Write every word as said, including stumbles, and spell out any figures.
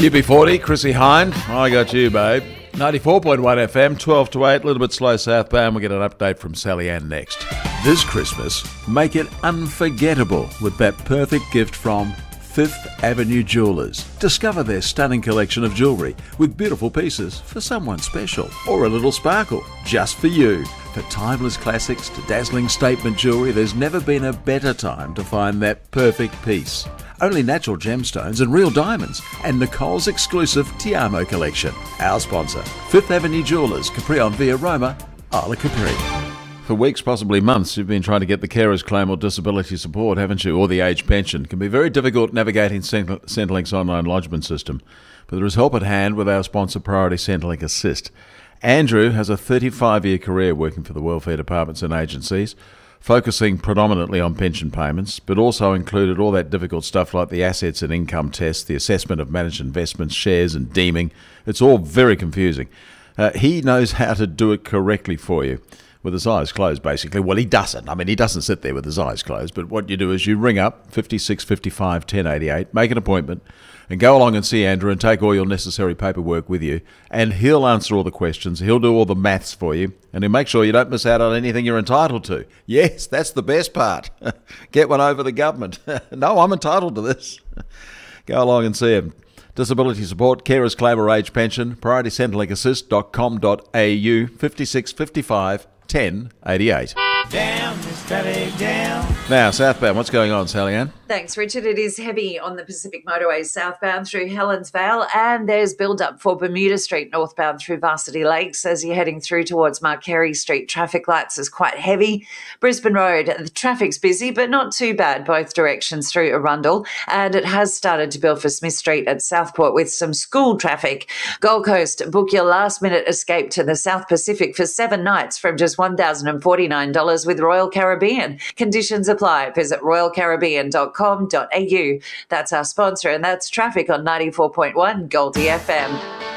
U B forty, Chrissy Hind. I got you, babe. ninety-four point one F M, twelve to eight, a little bit slow southbound. We'll get an update from Sally Ann next. This Christmas, make it unforgettable with that perfect gift from Fifth Avenue Jewelers. Discover their stunning collection of jewellery with beautiful pieces for someone special or a little sparkle just for you. For timeless classics to dazzling statement jewellery, there's never been a better time to find that perfect piece. Only natural gemstones and real diamonds, and Nicole's exclusive Ti Amo collection. Our sponsor, Fifth Avenue Jewelers, Capri on Via Roma, Isla Capri. For weeks, possibly months, you've been trying to get the carer's claim or disability support, haven't you? Or the age pension. It can be very difficult navigating Centrelink's online lodgement system. But there is help at hand with our sponsor, Priority Centrelink Assist. Andrew has a thirty-five-year career working for the welfare departments and agencies, focusing predominantly on pension payments, but also included all that difficult stuff like the assets and income test, the assessment of managed investments, shares and deeming. It's all very confusing. Uh, he knows how to do it correctly for you, with his eyes closed, basically. Well, he doesn't. I mean, he doesn't sit there with his eyes closed, but what you do is you ring up fifty-six fifty-five ten eighty-eight, make an appointment, and go along and see Andrew and take all your necessary paperwork with you, and he'll answer all the questions, he'll do all the maths for you, and he'll make sure you don't miss out on anything you're entitled to. Yes, that's the best part. Get one over the government. No, I'm entitled to this. Go along and see him. Disability support, carers claim or age pension, priority centrelink assist dot com dot a u, fifty-six fifty-five ten eighty-eight. Down this traffic down. Now, southbound, what's going on, Sally Ann? Thanks, Richard. It is heavy on the Pacific Motorway southbound through Helens Vale, and there's build-up for Bermuda Street northbound through Varsity Lakes as you're heading through towards Marquerie Street. Traffic lights is quite heavy. Brisbane Road, the traffic's busy, but not too bad both directions through Arundel, and it has started to build for Smith Street at Southport with some school traffic. Gold Coast, book your last-minute escape to the South Pacific for seven nights from just one thousand forty-nine dollars with Royal Caribbean. Conditions apply. Visit royal caribbean dot com dot a u. That's our sponsor, and that's traffic on ninety-four point one Goldie F M.